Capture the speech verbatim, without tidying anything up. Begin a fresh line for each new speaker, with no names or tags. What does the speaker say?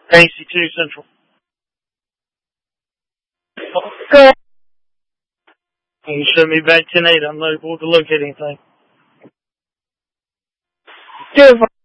Casey two Central.
Go ahead.
You show me back ten eight. I'm not able to locate anything.
Do it.